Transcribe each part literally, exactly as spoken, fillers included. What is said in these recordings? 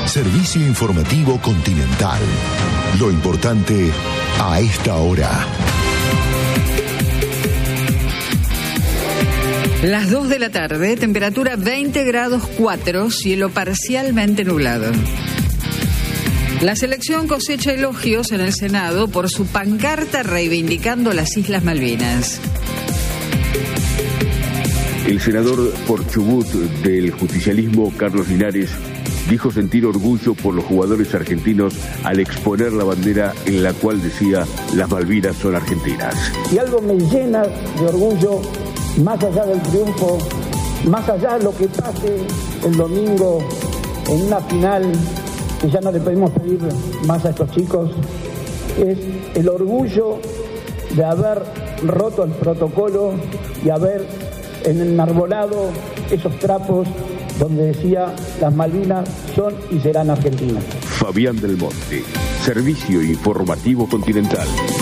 Servicio informativo Continental. Lo importante a esta hora. Las dos de la tarde, temperatura veinte grados cuatro, cielo parcialmente nublado. La selección cosecha elogios en el Senado por su pancarta reivindicando las Islas Malvinas. El senador por Chubut del justicialismo, Carlos Linares, dijo sentir orgullo por los jugadores argentinos al exponer la bandera en la cual decía las Malvinas son argentinas. Y algo me llena de orgullo, más allá del triunfo, más allá de lo que pase el domingo en una final que ya no le podemos pedir más a estos chicos, es el orgullo de haber roto el protocolo y haber enarbolado esos trapos donde decía las Malvinas son y serán argentinas. Fabián del Monte, Servicio Informativo Continental.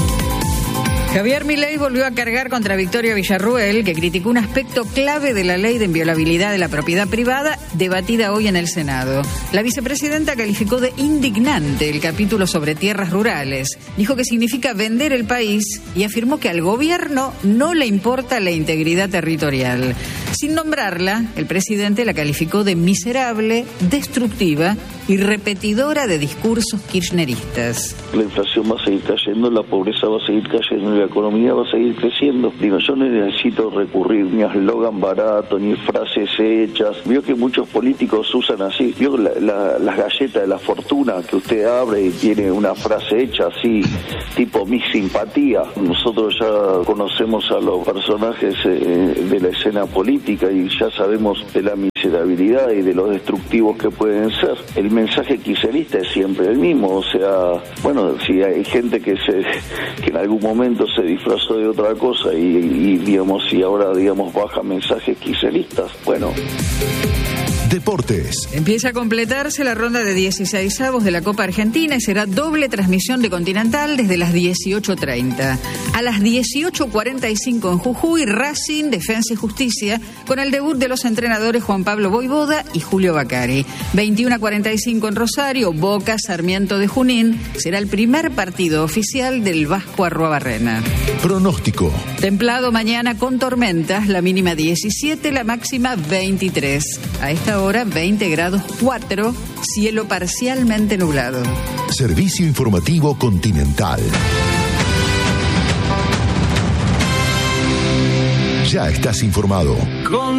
Javier Milei volvió a cargar contra Victoria Villarruel, que criticó un aspecto clave de la ley de inviolabilidad de la propiedad privada, debatida hoy en el Senado. La vicepresidenta calificó de indignante el capítulo sobre tierras rurales. Dijo que significa vender el país y afirmó que al gobierno no le importa la integridad territorial. Sin nombrarla, el presidente la calificó de miserable, destructiva y repetidora de discursos kirchneristas. La inflación va a seguir cayendo, la pobreza va a seguir cayendo y la economía va a seguir creciendo. Digo, yo no necesito recurrir ni a eslogan barato, ni frases hechas. Vio que muchos políticos usan así. Vio la, la, las galletas de la fortuna que usted abre y tiene una frase hecha así, tipo mi simpatía. Nosotros ya conocemos a los personajes eh, de la escena política y ya sabemos de la miserabilidad y de los destructivos que pueden ser. El mensaje kirchnerista es siempre el mismo, o sea, bueno, si hay gente que se que en algún momento se disfrazó de otra cosa y, y digamos, y ahora, digamos, baja mensajes kirchneristas, bueno. Deportes. Empieza a completarse la ronda de dieciseisavos de la Copa Argentina y será doble transmisión de Continental desde las dieciocho treinta. A las dieciocho cuarenta y cinco en Jujuy, Racing, Defensa y Justicia, con el debut de los entrenadores Juan Pablo Voivoda y Julio Bacari. veintiuno cuarenta y cinco en Rosario, Boca, Sarmiento de Junín. Será el primer partido oficial del Vasco Arruabarrena. Pronóstico. Templado mañana con tormentas, la mínima diecisiete, la máxima veintitrés. A esta hora veinte grados cuatro, cielo parcialmente nublado. Servicio Informativo Continental. Ya estás informado.